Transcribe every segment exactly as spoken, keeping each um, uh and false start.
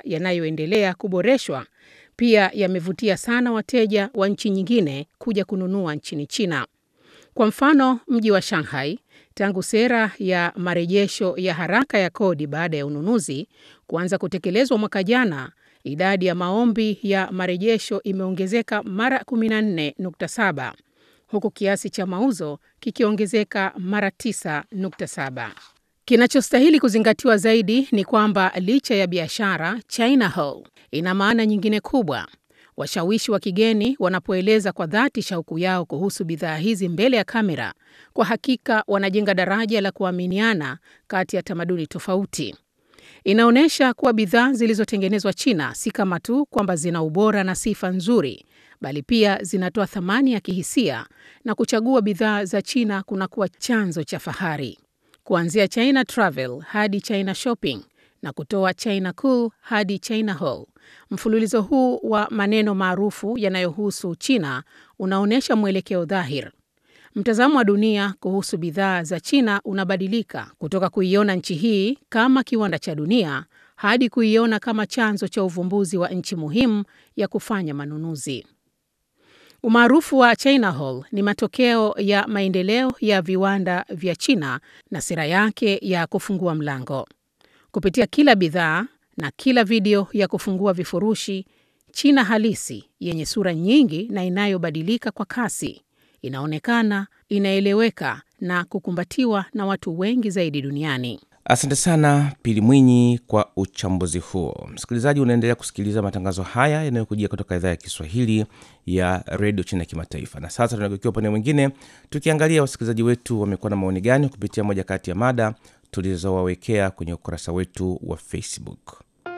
yanayoendelea kuboreshwa pia yamevutia sana wateja wa nchi nyingine kuja kununua nchini China. Kwa mfano, mji wa Shanghai, tangu sera ya marejesho ya haraka ya kodi baada ya ununuzi kuanza kutekelezwa mwaka jana, idadi ya maombi ya marejesho imeongezeka mara kumi na nne nukta saba, huku kiasi cha mauzo kikiongezeka mara tisa nukta saba. Kinachostahili kuzingatiwa zaidi ni kwamba licha ya biashara, China Hall ina maana nyingine kubwa. Washawishi wa kigeni wanapoeleza kwa dhati shauku yao kuhusu bidhaa hizi mbele ya kamera, kwa hakika wanajenga daraja la kuaminiana kati ya tamaduni tofauti. Inaonyesha kuwa bidhaa zilizotengenezwa China si kama tu kwamba zina ubora na sifa nzuri, bali pia zinatoa thamani ya kihisia, na kuchagua bidhaa za China kunakuwa chanzo cha fahari. Kuanzia China Travel hadi China Shopping na kutoa China Cool hadi China Hall. Mfululizo huu wa maneno maarufu yanayohusu China unaonyesha mwelekeo dhahiri. Mtazamo wa dunia kuhusu bidhaa za China unabadilika kutoka kuiona nchi hii kama kiwanda cha dunia hadi kuiona kama chanzo cha uvumbuzi wa nchi muhimu ya kufanya manunuzi. Umaarufu wa China Hall ni matokeo ya maendeleo ya viwanda vya China na sera yake ya kufungua mlango. Kupitia kila bidhaa na kila video ya kufungua vifurushi, China halisi yenye sura nyingi na inayobadilika kwa kasi inaonekana, inaeleweka na kukumbatiwa na watu wengi zaidi duniani. Asante sana Pili Mwinyi kwa uchambuzi huo. Msikilizaji, unaendelea kusikiliza matangazo haya yanayokujia kutoka idhaa ya Kiswahili ya Radio China Kimataifa. Na sasa tunageukia upande mwingine, tukiangalia wasikilizaji wetu wamekuwa na maoni gani kupitia moja kati ya mada tulizowawekea kwenye ukurasa wetu wa Facebook.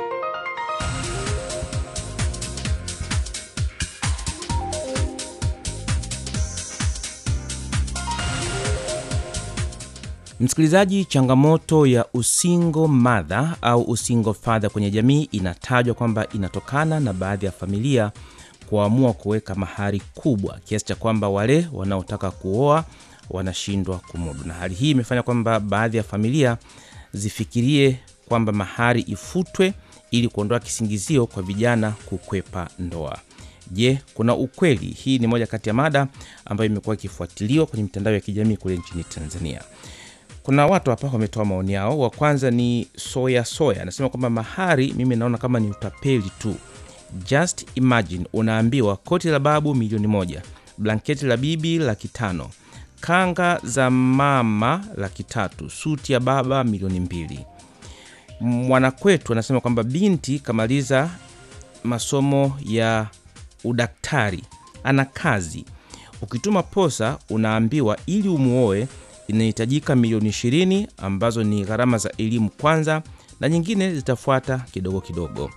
Msikilizaji, changamoto ya usingle mother au usingle father kwenye jamii inatajwa kwamba inatokana na baadhi ya familia kuamua kuweka mahari kubwa kiasi cha kwamba wale wanaotaka kuoa wanashindwa kumudu. Na hali hii imefanya kwamba baadhi ya familia zifikirie kwamba mahari ifutwe ili kuondoa kisingizio kwa vijana kukwepa ndoa. Je, kuna ukweli? Hii ni moja kati ya mada ambayo imekuwa ikifuatiliwa kwenye mitandao ya kijamii kule nchini Tanzania. Kuna watu hapa wametoa maoni yao. Wa kwanza ni Soya Soya, anasema kwamba mahari mimi naona kama ni utapeli tu. Just imagine unaambiwa koti la babu milioni moja, blanketi la bibi laki tano, kanga za mama laki tatu, suti ya baba milioni mbili. Mwanakwetu anasema kwamba binti kamaliza masomo ya udaktari, ana kazi. Ukituma posa unaambiwa ili umuoe inahitajika milioni ishirini ambazo ni gharama za elimu kwanza na nyingine zitafuata kidogo kidogo.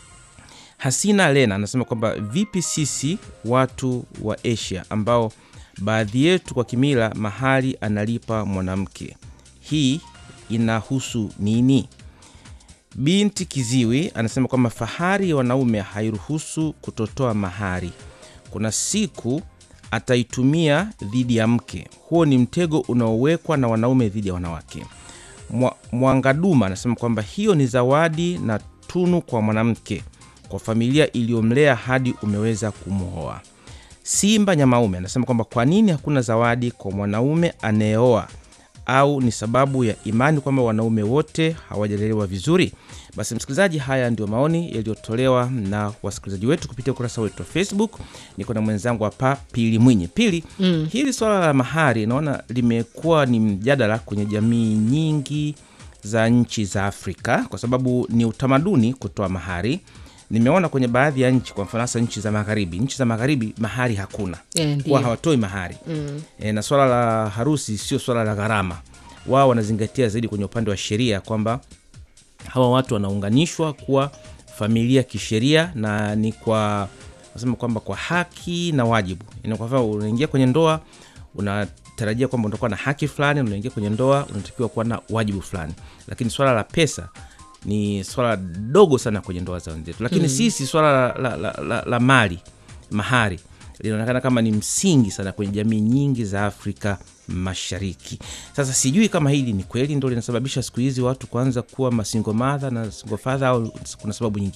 Hasina Lena anasema kwamba vipi sisi watu wa Asia ambao baadhi yetu kwa kimila mahari analipa mwanamke, hii inahusu nini? Binti Kiziwi anasema kwamba fahari ya wanaume hairuhusu kutotoa mahari. Kuna siku ataitumia dhidi ya mke. Huo ni mtego unaowekwa na wanaume dhidi ya wanawake. Mwangaduma anasema kwamba hiyo ni zawadi na tunu kwa mwanamke, kwa familia iliyomlea hadi umeweza kumuoa. Simba Nyamaume anasema kwamba kwa nini hakuna zawadi kwa mwanaume anayeoa, au ni sababu ya imani kwamba wanaume wote hawajalelewa vizuri? Basi msikilizaji, haya ndio maoni yaliyotolewa na wasikilizaji wetu kupitia ukurasa wetu wa Facebook. Niko na mwenzangu hapa Pili Mwinyi. Pili, mm. hili swala la mahari naona limekuwa ni mjadala kwenye jamii nyingi za nchi za Afrika kwa sababu ni utamaduni kutoa mahari. Nimeona kwenye baadhi ya nchi, kwa mfano nchi za magharibi, nchi za magharibi mahari hakuna. Yeah, kwa hawatoi mahari. Mm. E, na swala la harusi sio swala la gharama. Wao wanazingatia zaidi kwenye upande wa sheria kwamba hawa watu wanaunganishwa kuwa familia kisheria, na ni kwa nasema kwamba kwa haki na wajibu. Ina kwa mfano unaingia kwenye ndoa unatarajia kwamba utakuwa na haki fulani, unaingia kwenye ndoa unatakiwa kuwa na wajibu fulani. Lakini swala la pesa ni swala dogo sana kwenye ndoa za wenzetu. Lakini mm. sisi swala la, la, la, la, la mali, mahari, linaonekana kama ni msingi sana kwenye jamii nyingi za Afrika Mashariki. Sasa sijui kama hili ni kweli ndio linasababisha siku hizi watu kuanza kuwa masingle mother na single father, au kuna sababu nyingine.